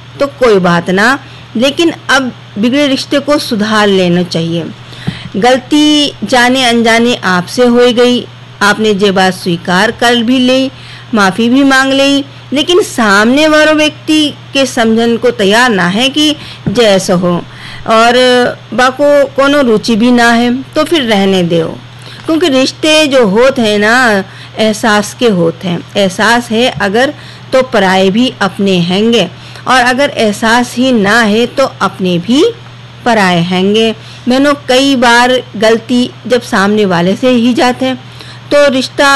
तो कोई बात ना, लेकिन अब बिगड़े रिश्ते को सुधार लेना चाहिए। गलती जाने अनजाने आपसे हो गई, आपने ये बात स्वीकार कर भी ली, माफ़ी भी मांग ली, लेकिन सामने वाले व्यक्ति के समझन को तैयार ना है कि जैसा हो और बाको कोनो रुचि भी ना है, तो फिर रहने दो। क्योंकि रिश्ते जो होते हैं ना, एहसास के होते हैं। एहसास है अगर तो पराए भी अपने हैंगे, और अगर एहसास ही ना है तो अपने भी पराए हैंगे। बहनों, कई बार गलती जब सामने वाले से ही जाते हैं तो रिश्ता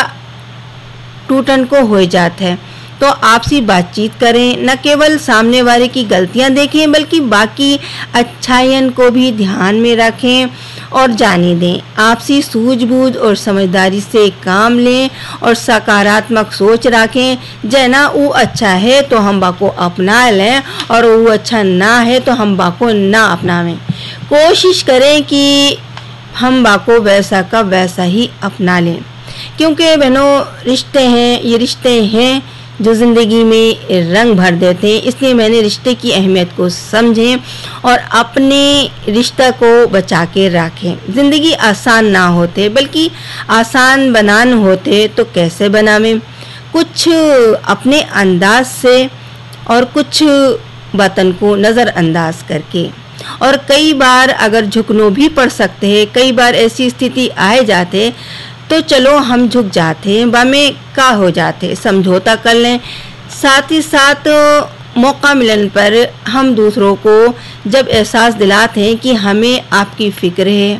टूटन को हो जाता है। तो आपसी बातचीत करें, न केवल सामने वाले की गलतियां देखें बल्कि बाकी अच्छाइयों को भी ध्यान में रखें और जाने दें। आपसी सूझबूझ और समझदारी से काम लें और सकारात्मक सोच रखें। जना वो अच्छा है तो हम बाको अपना लें और वो अच्छा ना है तो हम बाको ना अपनावें। कोशिश करें कि हम बाको वैसा का वैसा ही अपना लें, क्योंकि बहनों रिश्ते हैं, ये रिश्ते हैं जो ज़िंदगी में रंग भर देते हैं। इसलिए मैंने रिश्ते की अहमियत को समझें और अपने रिश्ता को बचा के रखें। ज़िंदगी आसान ना होते बल्कि आसान बनान होते तो कैसे बनावें, कुछ अपने अंदाज से और कुछ वतन को नज़रअंदाज करके। और कई बार अगर झुकनो भी पड़ सकते हैं, कई बार ऐसी स्थिति आए जाते तो चलो हम झुक जाते हैं, बामें का हो जाते, समझौता कर लें। साथ ही साथ मौका मिलने पर हम दूसरों को जब एहसास दिलाते हैं कि हमें आपकी फ़िक्र है,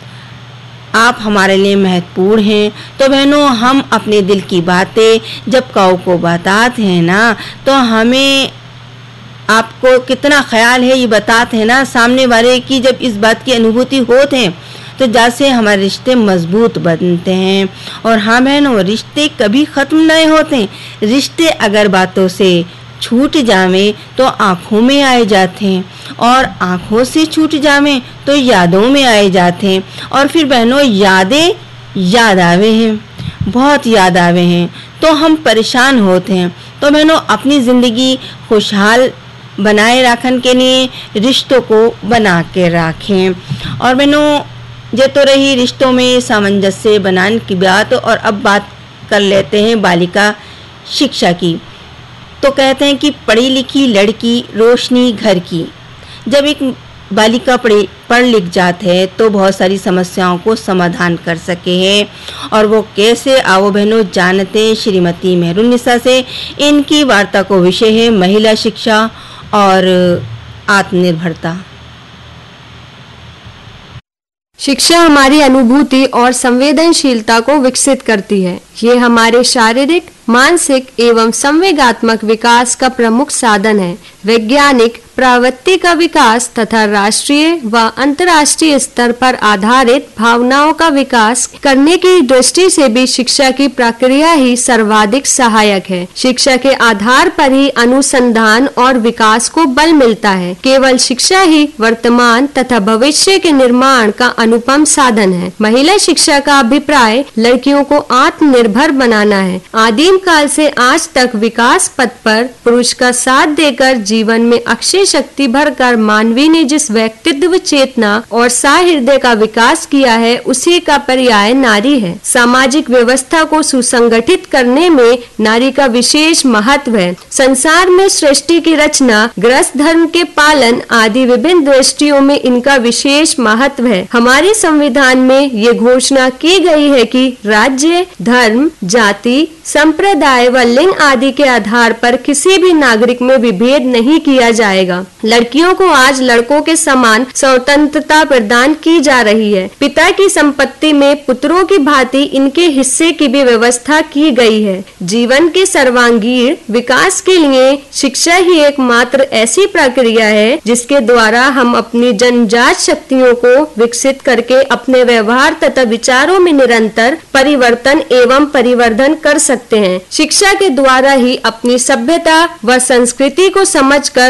आप हमारे लिए महत्वपूर्ण हैं, तो बहनों हम अपने दिल की बातें जब काऊ को बताते हैं ना, तो हमें आपको कितना ख्याल है ये बताते हैं ना सामने वाले की। जब इस बात की अनुभूति होते हैं तो जैसे हमारे रिश्ते मजबूत बनते हैं। और हाँ बहनों, रिश्ते कभी ख़त्म नहीं होते। रिश्ते अगर बातों से छूट जावें तो आँखों में आए जाते हैं, और आँखों से छूट जावें तो यादों में आए जाते हैं, और फिर बहनों यादें याद आवे हैं, बहुत याद आवे हैं तो हम परेशान होते हैं। तो बहनों अपनी ज़िंदगी खुशहाल बनाए रखने के लिए रिश्तों को बना के रखें। और बहनों ये तो रही रिश्तों में सामंजस्य बनाने की बात। और अब बात कर लेते हैं बालिका शिक्षा की। तो कहते हैं कि पढ़ी लिखी लड़की रोशनी घर की। जब एक बालिका पढ़ लिख जाते हैं तो बहुत सारी समस्याओं को समाधान कर सके हैं। और वो कैसे, आओ बहनों जानते हैं श्रीमती मेहरुन्निसा से। इनकी वार्ता को विषय है महिला शिक्षा और आत्मनिर्भरता। शिक्षा हमारी अनुभूति और संवेदनशीलता को विकसित करती है। ये हमारे शारीरिक, मानसिक एवं संवेगात्मक विकास का प्रमुख साधन है। वैज्ञानिक प्रवृत्ति का विकास तथा राष्ट्रीय व अंतर्राष्ट्रीय स्तर पर आधारित भावनाओं का विकास करने की दृष्टि से भी शिक्षा की प्रक्रिया ही सर्वाधिक सहायक है। शिक्षा के आधार पर ही अनुसंधान और विकास को बल मिलता है। केवल शिक्षा ही वर्तमान तथा भविष्य के निर्माण का अनुपम साधन है। महिला शिक्षा का अभिप्राय लड़कियों को आत्मनिर्भर बनाना है। आदिम काल से आज तक विकास पथ पर पुरुष का साथ देकर जीवन में अक्षय शक्ति भरकर मानवी ने जिस व्यक्तित्व, चेतना और सहृदय का विकास किया है, उसी का पर्याय नारी है। सामाजिक व्यवस्था को सुसंगठित करने में नारी का विशेष महत्व है। संसार में सृष्टि की रचना, गृहस्थ धर्म के पालन आदि विभिन्न दृष्टियों में इनका विशेष महत्व है। हमारे संविधान में ये घोषणा की गई है कि राज्य, धर्म, जाति, संप्रदाय व लिंग आदि के आधार पर किसी भी नागरिक में विभेद नहीं किया जाएगा। लड़कियों को आज लड़कों के समान स्वतंत्रता प्रदान की जा रही है। पिता की संपत्ति में पुत्रों की भांति इनके हिस्से की भी व्यवस्था की गई है। जीवन के सर्वांगीण विकास के लिए शिक्षा ही एकमात्र ऐसी प्रक्रिया है जिसके द्वारा हम अपनी जन्मजात शक्तियों को विकसित करके अपने व्यवहार तथा विचारों में निरंतर परिवर्तन एवं परिवर्धन कर सकते हैं। शिक्षा के द्वारा ही अपनी सभ्यता व संस्कृति को समझकर उसे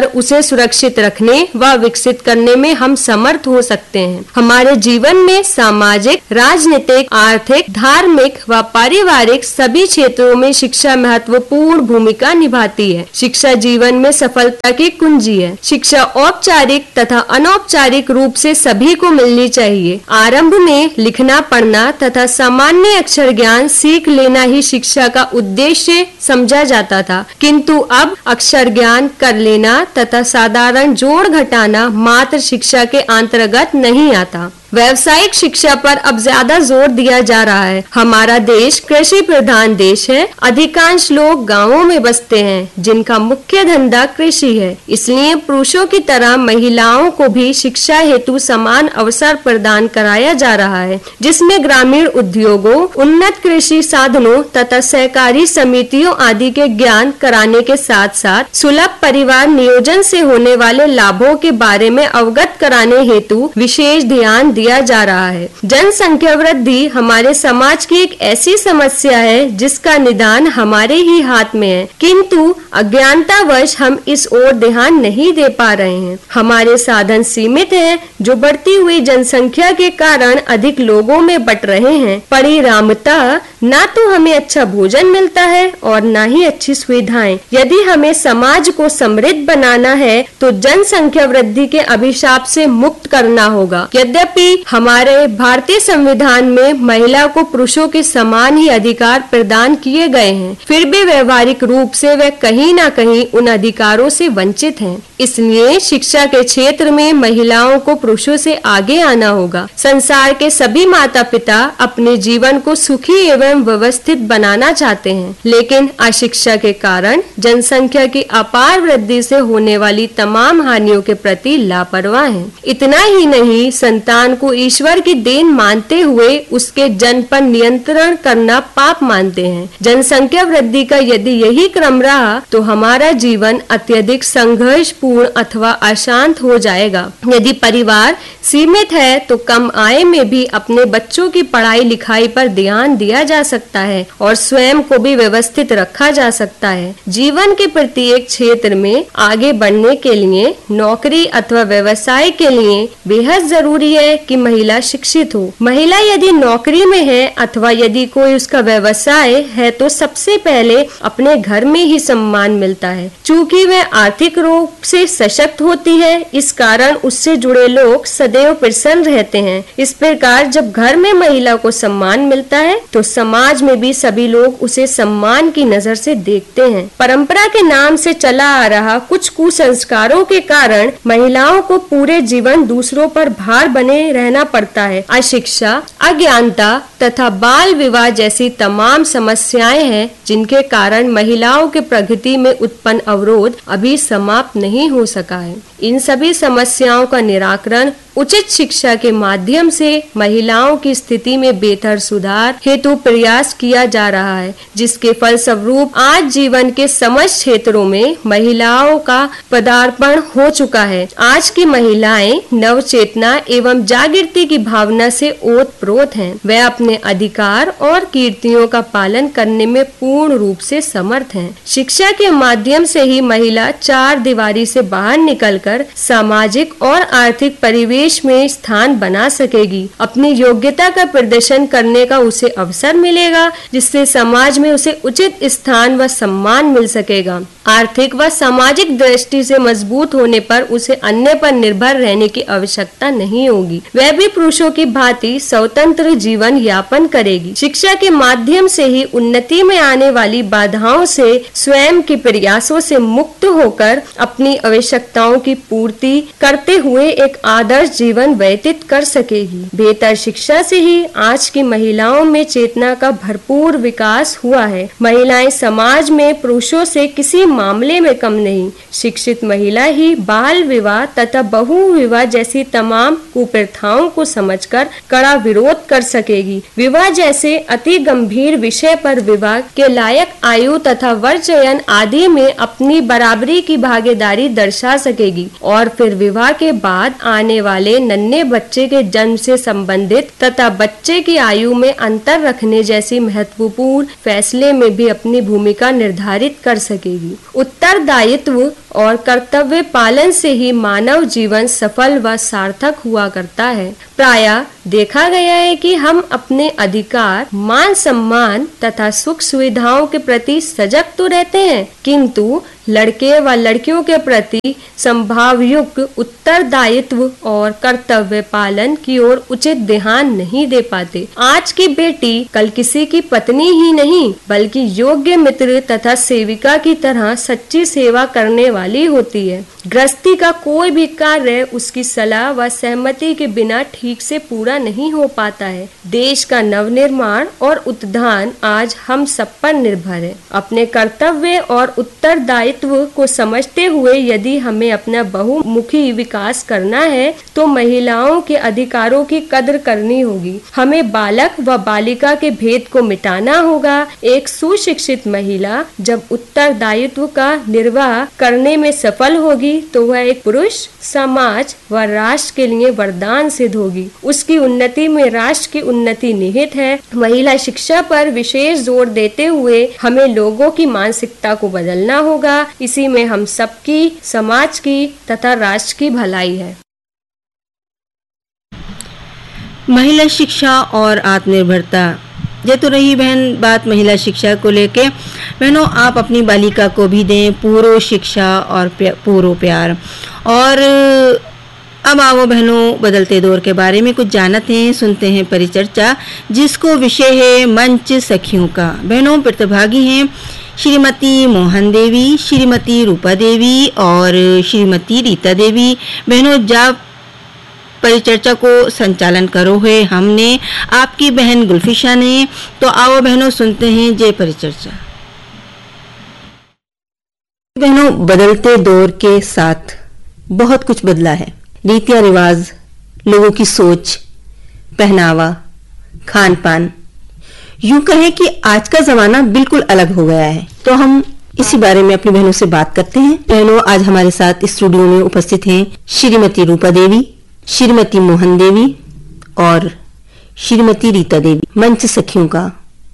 सुरक्षित रखने व विकसित करने में हम समर्थ हो सकते हैं। हमारे जीवन में सामाजिक, राजनीतिक, आर्थिक, धार्मिक व पारिवारिक सभी क्षेत्रों में शिक्षा महत्वपूर्ण भूमिका निभाती है। शिक्षा जीवन में सफलता की कुंजी है। शिक्षा औपचारिक तथा अनौपचारिक रूप से सभी को मिलनी चाहिए। आरंभ में लिखना, पढ़ना तथा सामान्य अक्षर ज्ञान सीख लेना ही शिक्षा का उद्देश्य समझा जाता था, किंतु अब अक्षर ज्ञान कर लेना तथा साधारण जोड़ घटाना मात्र शिक्षा के अंतर्गत नहीं आता। व्यावसायिक शिक्षा पर अब ज्यादा जोर दिया जा रहा है। हमारा देश कृषि प्रधान देश है। अधिकांश लोग गांवों में बसते हैं, जिनका मुख्य धंधा कृषि है। इसलिए पुरुषों की तरह महिलाओं को भी शिक्षा हेतु समान अवसर प्रदान कराया जा रहा है, जिसमें ग्रामीण उद्योगों, उन्नत कृषि साधनों तथा सहकारी समितियों आदि के ज्ञान कराने के साथ साथ सुलभ परिवार नियोजन से होने वाले लाभों के बारे में अवगत कराने हेतु विशेष ध्यान दिया जा रहा है। जनसंख्या वृद्धि हमारे समाज की एक ऐसी समस्या है जिसका निदान हमारे ही हाथ में है, किंतु अज्ञानतावश हम इस ओर ध्यान नहीं दे पा रहे हैं। हमारे साधन सीमित हैं, जो बढ़ती हुई जनसंख्या के कारण अधिक लोगों में बट रहे हैं। परिणामतः ना तो हमें अच्छा भोजन मिलता है और ना ही अच्छी सुविधाएं। यदि हमें समाज को समृद्ध बनाना है तो जनसंख्या वृद्धि के अभिशाप से मुक्त करना होगा। यद्यपि हमारे भारतीय संविधान में महिला को पुरुषों के समान ही अधिकार प्रदान किए गए हैं, फिर भी व्यवहारिक रूप से वे कहीं न कहीं उन अधिकारों से वंचित हैं। इसलिए शिक्षा के क्षेत्र में महिलाओं को पुरुषों से आगे आना होगा। संसार के सभी माता पिता अपने जीवन को सुखी एवं व्यवस्थित बनाना चाहते हैं, लेकिन अशिक्षा के कारण जनसंख्या की अपार वृद्धि से होने वाली तमाम हानियों के प्रति लापरवाह हैं। इतना ही नहीं, संतान को ईश्वर की देन मानते हुए उसके जन्म पर नियंत्रण करना पाप मानते हैं। जनसंख्या वृद्धि का यदि यही क्रम रहा तो हमारा जीवन अत्यधिक संघर्षपूर्ण अथवा अशांत हो जाएगा। यदि परिवार सीमित है तो कम आय में भी अपने बच्चों की पढ़ाई लिखाई पर ध्यान दिया जा सकता है और स्वयं को भी व्यवस्थित रखा जा सकता है। जीवन के प्रत्येक क्षेत्र में आगे बढ़ने के लिए, नौकरी अथवा व्यवसाय के लिए बेहद जरूरी है कि महिला शिक्षित हो। महिला यदि नौकरी में है अथवा यदि कोई उसका व्यवसाय है तो सबसे पहले अपने घर में ही सम्मान मिलता है। चूँकि वह आर्थिक रूप से सशक्त होती है, इस कारण उससे जुड़े लोग सदैव प्रसन्न रहते हैं। इस प्रकार जब घर में महिला को सम्मान मिलता है तो समाज में भी सभी लोग उसे सम्मान की नजर से देखते हैं। परंपरा के नाम से चला आ रहा कुछ कुसंस्कारों के कारण महिलाओं को पूरे जीवन दूसरों पर भार बने रहना पड़ता है। अशिक्षा, अज्ञानता तथा बाल विवाह जैसी तमाम समस्याएं हैं, जिनके कारण महिलाओं के प्रगति में उत्पन्न अवरोध अभी समाप्त नहीं हो सका है। इन सभी समस्याओं का निराकरण उचित शिक्षा के माध्यम से महिलाओं की स्थिति में बेहतर सुधार हेतु प्रयास किया जा रहा है, जिसके फलस्वरूप आज जीवन के समस्त क्षेत्रों में महिलाओं का पदार्पण हो चुका है। आज की महिलाएं नव चेतना एवं जागृति की भावना से ओतप्रोत हैं। वे अपने अधिकार और कीर्तियों का पालन करने में पूर्ण रूप से समर्थ हैं। शिक्षा के माध्यम से ही महिला चार दीवारी से बाहर निकलकर सामाजिक और आर्थिक परिवेश में स्थान बना सकेगी। अपनी योग्यता का प्रदर्शन करने का उसे अवसर मिलेगा, जिससे समाज में उसे उचित स्थान व सम्मान मिल सकेगा। आर्थिक व सामाजिक दृष्टि से मजबूत होने पर उसे अन्य पर निर्भर रहने की आवश्यकता नहीं होगी। वह भी पुरुषों की भांति स्वतंत्र जीवन यापन करेगी। शिक्षा के माध्यम से ही उन्नति में आने वाली बाधाओं से स्वयं के प्रयासों से मुक्त होकर अपनी आवश्यकताओं की पूर्ति करते हुए एक आदर्श जीवन व्यतीत कर सकेगी। बेहतर शिक्षा से ही आज की महिलाओं में चेतना का भरपूर विकास हुआ है। महिलाएं समाज में पुरुषों से किसी मामले में कम नहीं। शिक्षित महिला ही बाल विवाह तथा बहु विवाह जैसी तमाम कुप्रथाओं को समझकर कड़ा विरोध कर सकेगी। विवाह जैसे अति गंभीर विषय पर विवाह के लायक आयु तथा वर चयन आदि में अपनी बराबरी की भागीदारी दर्शा सकेगी और फिर विवाह के बाद आने वाले नन्हे बच्चे के जन्म से संबंधित तथा बच्चे की आयु में अंतर रखने जैसी महत्वपूर्ण फैसले में भी अपनी भूमिका निर्धारित कर सकेगी। उत्तरदायित्व और कर्तव्य पालन से ही मानव जीवन सफल व सार्थक हुआ करता है। प्रायः देखा गया है कि हम अपने अधिकार, मान सम्मान तथा सुख सुविधाओं के प्रति सजग तो रहते हैं, किंतु लड़के व लड़कियों के प्रति संभावयुक्त उत्तरदायित्व और कर्तव्य पालन की ओर उचित ध्यान नहीं दे पाते। आज की बेटी कल किसी की पत्नी ही नहीं बल्कि योग्य मित्र तथा सेविका की तरह सच्ची सेवा करने वाली होती है। गृहस्थी का कोई भी कार्य उसकी सलाह व सहमति के बिना ठीक से पूरा नहीं हो पाता है। देश का नवनिर्माण और उत्थान आज हम सब पर निर्भर है। अपने कर्तव्य और उत्तरदायित्व को समझते हुए यदि हमें अपना बहुमुखी विकास करना है तो महिलाओं के अधिकारों की कद्र करनी होगी। हमें बालक व बालिका के भेद को मिटाना होगा। एक सुशिक्षित महिला जब उत्तरदायित्व का निर्वाह करने में सफल होगी तो वह एक पुरुष, समाज व राष्ट्र के लिए वरदान सिद्ध होगी। उसकी उन्नति में राष्ट्र की उन्नति निहित है। महिला शिक्षा पर विशेष जोर देते हुए हमें लोगों की मानसिकता को बदलना होगा। इसी में हम सबकी, समाज की तथा राष्ट्र की भलाई है। महिला शिक्षा और आत्मनिर्भरता, ये तो रही बहन बात महिला शिक्षा को लेके। बहनों, आप अपनी बालिका को भी दें पूर्व शिक्षा और पूर्व प्यार। और अब आओ बहनों, बदलते दौर के बारे में कुछ जानते हैं, सुनते हैं परिचर्चा, जिसको विषय है मंच सखियों का। बहनों, प्रतिभागी हैं श्रीमती मोहन देवी, श्रीमती रूपा देवी और श्रीमती रीता देवी। बहनों, जब परिचर्चा को संचालन करो है हमने, आपकी बहन गुलफिशा ने। तो आओ बहनों, सुनते हैं ये परिचर्चा। बहनों, बदलते दौर के साथ बहुत कुछ बदला है। रीतियां रिवाज, लोगों की सोच, पहनावा, खान पान, यूं कहें कि आज का जमाना बिल्कुल अलग हो गया है। तो हम इसी बारे में अपनी बहनों से बात करते हैं। बहनों, आज हमारे साथ स्टूडियो में उपस्थित हैं श्रीमती रूपा देवी, श्रीमती मोहन देवी और श्रीमती रीता देवी। मंच सखियों का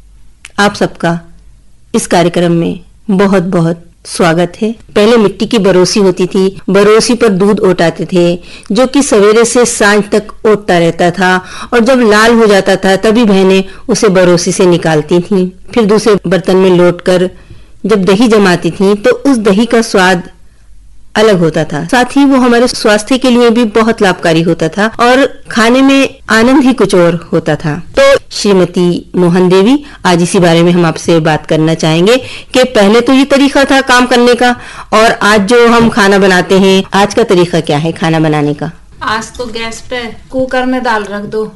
आप सबका इस कार्यक्रम में बहुत बहुत स्वागत है। पहले मिट्टी की बरोसी होती थी, बरोसी पर दूध ओटाते थे जो कि सवेरे से सांझ तक ओटता रहता था, और जब लाल हो जाता था तभी बहनें उसे बरोसी से निकालती थीं। फिर दूसरे बर्तन में लौटकर जब दही जमाती थीं तो उस दही का स्वाद अलग होता था, साथ ही वो हमारे स्वास्थ्य के लिए भी बहुत लाभकारी होता था और खाने में आनंद ही कुछ और होता था। तो श्रीमती मोहन देवी, आज इसी बारे में हम आपसे बात करना चाहेंगे कि पहले तो ये तरीका था काम करने का, और आज जो हम खाना बनाते हैं, आज का तरीका क्या है खाना बनाने का? आज तो गैस पे कुकर में दाल रख दो,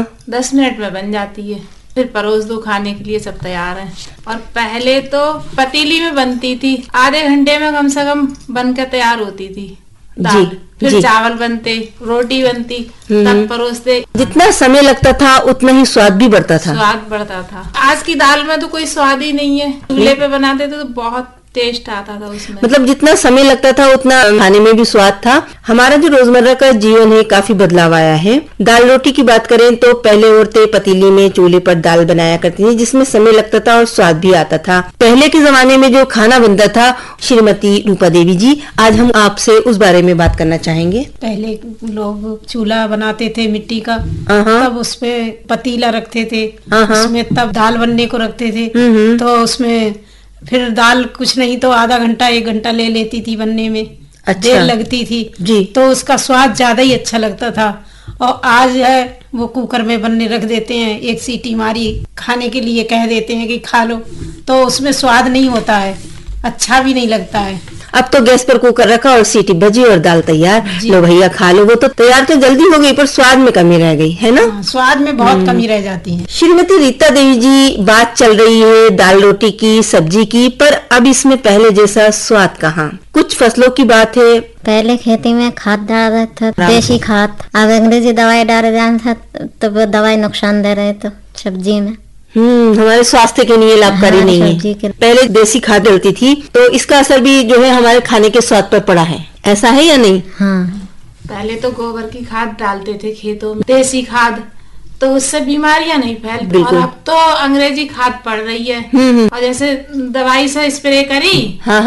10 मिनट में बन जाती है, फिर परोस दो, खाने के लिए सब तैयार है। और पहले तो पतीली में बनती थी, आधे घंटे में कम से कम बनकर तैयार होती थी दाल। फिर चावल बनते, रोटी बनती, तब परोसते। जितना समय लगता था उतना ही स्वाद भी बढ़ता था। स्वाद बढ़ता था। आज की दाल में तो कोई स्वाद ही नहीं है। चूल्हे पे बनाते थे तो बहुत टेस्ट आता था उसमें। मतलब जितना समय लगता था उतना खाने में भी स्वाद था। हमारा जो रोजमर्रा का जीवन है काफी बदलाव आया है। दाल रोटी की बात करें तो पहले औरतें पतीली में चूल्हे पर दाल बनाया करती थी, जिसमें समय लगता था और स्वाद भी आता था। पहले के जमाने में जो खाना बनता था, श्रीमती रूपा देवी जी, आज हम आपसे उस बारे में बात करना चाहेंगे। पहले लोग चूल्हा बनाते थे मिट्टी का, तब उसमें पतीला रखते थे, उसमें तब दाल बनने को रखते थे। तो उसमें फिर दाल कुछ नहीं तो आधा घंटा 1 घंटा ले लेती थी बनने में। अच्छा। देर लगती थी जी। तो उसका स्वाद ज्यादा ही अच्छा लगता था। और आज है वो कुकर में बनने रख देते हैं, एक सीटी मारी, खाने के लिए कह देते हैं कि खा लो, तो उसमें स्वाद नहीं होता है, अच्छा भी नहीं लगता है। अब तो गैस पर कुकर रखा और सीटी बजी और दाल तैयार, लो भैया खा लो। वो तो तैयार तो जल्दी हो गई पर स्वाद में कमी रह गई है ना। स्वाद में बहुत कमी रह जाती है। श्रीमती रीता देवी जी, बात चल रही है दाल रोटी की, सब्जी की, पर अब इसमें पहले जैसा स्वाद कहाँ। कुछ फसलों की बात है, पहले खेती में खाद डाल रहे थे, देसी खाद। अब अंग्रेजी दवाई डाल रहे थे तो वो दवाई नुकसान दे रहे तो सब्जी में। हमारे स्वास्थ्य के लिए लाभकारी नहीं है। पहले देसी खाद डलती थी तो इसका असर भी जो है हमारे खाने के स्वाद पर पड़ा है, ऐसा है या नहीं? हाँ। पहले तो गोबर की खाद डालते थे खेतों में, देसी खाद, तो उससे बीमारियां नहीं फैलती। और अब तो अंग्रेजी खाद पड़ रही है, और जैसे दवाई से स्प्रे करी,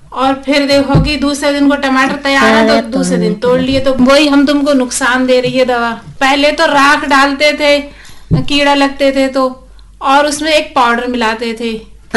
और फिर देखो कि दूसरे दिन को टमाटर तैयार है तो दूसरे दिन तोड़ लिए, तो वही हम तुमको नुकसान दे रही है दवा। पहले तो राख डालते थे, कीड़ा लगते थे तो, और उसमें एक पाउडर मिलाते थे,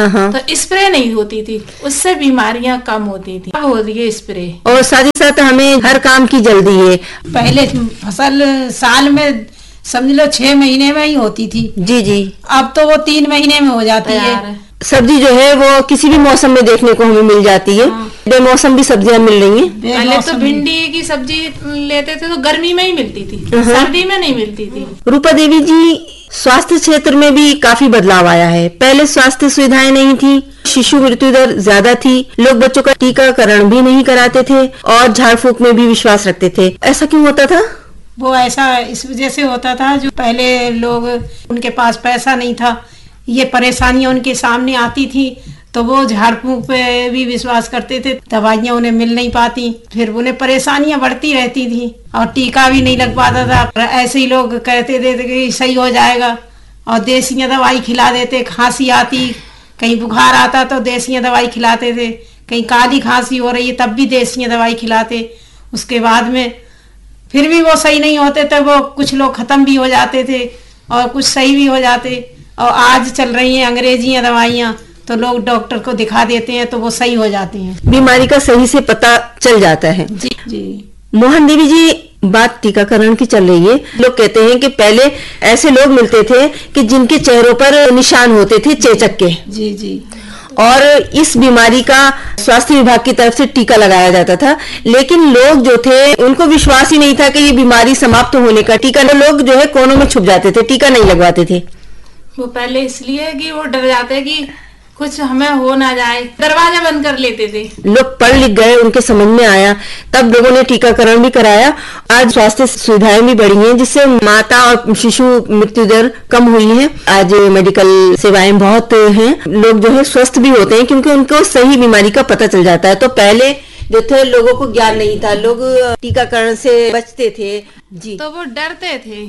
तो स्प्रे नहीं होती थी, उससे बीमारियां कम होती थी। अब हो रही है स्प्रे, और साथ ही साथ हमें हर काम की जल्दी है। पहले फसल साल में समझ लो 6 महीने में ही होती थी। जी जी। अब तो वो 3 महीने में हो जाती है। सब्जी जो है वो किसी भी मौसम में देखने को हमें मिल जाती है। बेमौसम भी सब्जियां मिल रही हैं। पहले तो भिंडी की सब्जी लेते थे तो गर्मी में ही मिलती थी, सर्दी में नहीं मिलती थी। रूपा देवी जी, स्वास्थ्य क्षेत्र में भी काफी बदलाव आया है। पहले स्वास्थ्य सुविधाएं नहीं थी, शिशु मृत्यु दर ज्यादा थी, लोग बच्चों का टीकाकरण भी नहीं कराते थे और झाड़ फूक में भी विश्वास रखते थे। ऐसा क्यों होता था? वो ऐसा इस वजह से होता था, जो पहले लोग उनके पास पैसा नहीं था, ये परेशानियां उनके सामने आती थी तो वो झाड़ फूक पे भी विश्वास करते थे, दवाइयां उन्हें मिल नहीं पाती, फिर उन्हें परेशानियां बढ़ती रहती थी और टीका भी नहीं लग पाता था। ऐसे ही लोग कहते थे कि सही हो जाएगा और देसी दवाई खिला देते। खांसी आती, कहीं बुखार आता तो देसी दवाई खिलाते थे, कहीं काली खांसी हो रही है तब भी देसी दवाई खिलाते। उसके बाद में फिर भी वो सही नहीं होते थे, वो कुछ लोग खत्म भी हो जाते थे और कुछ सही भी हो जाते। और आज चल रही हैं अंग्रेजी दवाइयाँ, तो लोग डॉक्टर को दिखा देते हैं तो वो सही हो जाते हैं, बीमारी का सही से पता चल जाता है। जी जी। मोहन देवी जी, बात टीकाकरण की चल रही है। लोग कहते हैं कि पहले ऐसे लोग मिलते थे कि जिनके चेहरों पर निशान होते थे चेचक के। जी जी। और इस बीमारी का स्वास्थ्य विभाग की तरफ से टीका लगाया जाता था, लेकिन लोग जो थे उनको विश्वास ही नहीं था कि ये बीमारी समाप्त होने का टीका। लोग जो है कोनों में छुप जाते थे, टीका नहीं लगवाते थे। वो पहले इसलिए कि वो डर जाते कि कुछ हमें हो ना जाए, दरवाजा बंद कर लेते थे। लोग पढ़ लिख गए, उनके समझ में आया, तब लोगों ने टीकाकरण भी कराया। आज स्वास्थ्य सुविधाएं भी बढ़ी हैं, जिससे माता और शिशु मृत्यु दर कम हुई है। आज मेडिकल सेवाएं बहुत हैं, लोग जो है स्वस्थ भी होते हैं क्योंकि उनको सही बीमारी का पता चल जाता है। तो पहले जो थे लोगों को ज्ञान नहीं था, लोग टीकाकरण से बचते थे। जी। तो वो डरते थे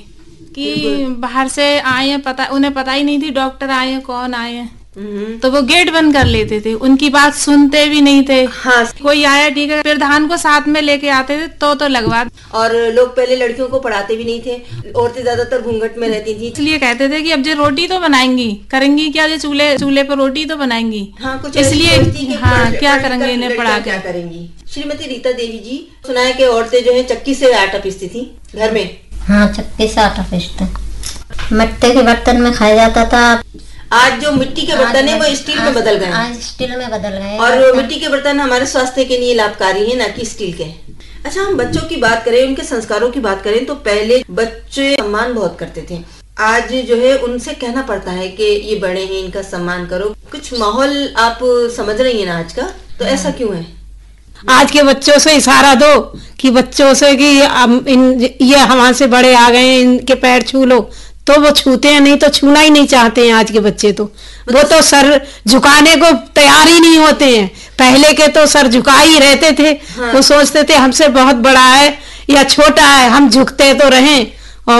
कि बाहर से आए, पता उन्हें पता ही नहीं थी डॉक्टर आए कौन आए, तो वो गेट बंद कर लेते थे, उनकी बात सुनते भी नहीं थे। हाँ। कोई आया टीका, प्रधान को साथ में लेके आते थे तो लगवा। और लोग पहले लड़कियों को पढ़ाते भी नहीं थे, औरतें ज्यादातर घूंघट में रहती थी, इसलिए कहते थे कि अब जो रोटी तो बनाएंगी, करेंगी क्या, जो चूल्हे पर रोटी तो बनाएंगी। हाँ, कुछ इसलिए हाँ क्या करेंगे इन्हें पढ़ा क्या करेंगी। श्रीमती रीता देवी जी, सुना है कि औरतें जो है चक्की से आटा पीसती थी घर में। हाँ, चक्की से आटा पीसते, मिट्टी के बर्तन में खाया जाता था। आज जो मिट्टी के बर्तन है वो स्टील में बदल गए। आज स्टील में बदल गए और मिट्टी के बर्तन हमारे स्वास्थ्य के लिए लाभकारी है, ना कि स्टील के। अच्छा, हम बच्चों की बात करें, उनके संस्कारों की बात करें, तो पहले बच्चे सम्मान बहुत करते थे। आज जो है उनसे कहना पड़ता है कि ये बड़े हैं, इनका सम्मान करो। कुछ माहौल आप समझ रही है ना आज का, तो ऐसा क्यों है? आज के बच्चों से इशारा दो कि बच्चों से कि ये हमारे से बड़े आ गए, इनके पैर छू लो, तो वो छूते हैं, नहीं तो छूना ही नहीं चाहते हैं। आज के बच्चे तो वो तो सर झुकाने को तैयार ही नहीं होते हैं। पहले के तो सर झुका ही रहते थे। हाँ। वो सोचते थे हमसे बहुत बड़ा है या छोटा है, हम झुकते तो रहें, और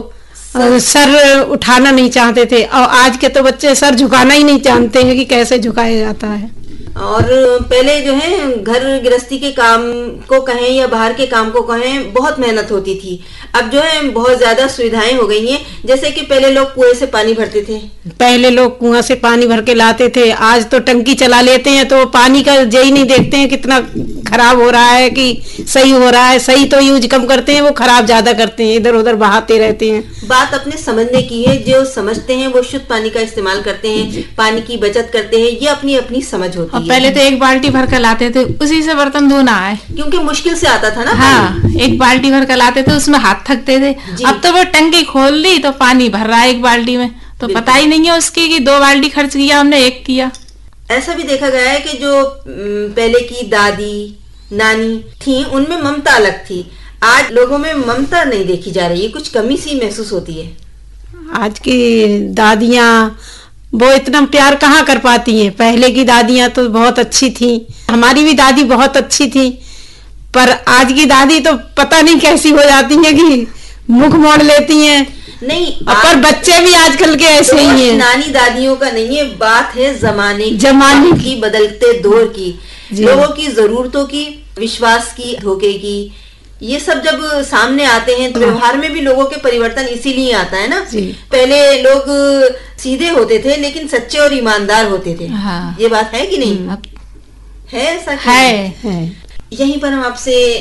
वो सर उठाना नहीं चाहते थे। और आज के तो बच्चे सर झुकाना ही नहीं जानते हैं कि कैसे झुकाया जाता है। और पहले जो है घर गृहस्थी के काम को कहें या बाहर के काम को कहें, बहुत मेहनत होती थी। अब जो है बहुत ज्यादा सुविधाएं हो गई हैं, जैसे कि पहले लोग कुएं से पानी भरते थे। पहले लोग कुआं से पानी भर के लाते थे, आज तो टंकी चला लेते हैं, तो पानी का यही नहीं देखते हैं कितना खराब हो रहा है कि सही हो रहा है। सही तो यूज कम करते हैं, वो खराब ज्यादा करते हैं, इधर उधर बहाते रहते हैं। बात अपने समझने की है, जो समझते हैं वो शुद्ध पानी का इस्तेमाल करते हैं, पानी की बचत करते हैं, ये अपनी अपनी समझ होती है। पहले तो एक बाल्टी भर कर लाते थे, उसी से बर्तन धोना है, क्योंकि मुश्किल से आता था ना। हाँ, एक बाल्टी भर कर लाते थे, उसमें हाथ थकते थे। अब तो वो टंकी खोल दी तो पानी भर रहा है एक बाल्टी में, तो पता ही नहीं है उसकी कि 2 बाल्टी खर्च किया हमने, 1 किया। ऐसा भी देखा गया है कि जो पहले की दादी नानी थी, उनमें ममता अलग थी। आज लोगों में ममता नहीं देखी जा रही है, कुछ कमी सी महसूस होती है। आज की दादियाँ वो इतना प्यार कहाँ कर पाती हैं। पहले की दादियाँ तो बहुत अच्छी थी, हमारी भी दादी बहुत अच्छी थी, पर आज की दादी तो पता नहीं कैसी हो जाती है कि मुख मोड़ लेती हैं। नहीं, पर बच्चे भी आजकल के ऐसे ही हैं। नानी दादियों का नहीं है, बात है जमाने की, बदलते दौर की। लोगों की जरूरतों की, विश्वास की, धोखे की, ये सब जब सामने आते हैं तो व्यवहार में भी लोगों के परिवर्तन इसीलिए आता है ना। पहले लोग सीधे होते थे लेकिन सच्चे और ईमानदार होते थे। ये बात है कि नहीं? है ऐसा? है। यहीं पर हम आपसे